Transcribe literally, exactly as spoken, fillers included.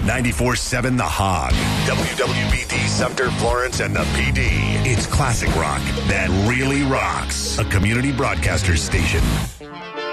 ninety-four seven The Hog. W W B D Sumter, Florence, and the P D. It's classic rock that really rocks. A community broadcaster station.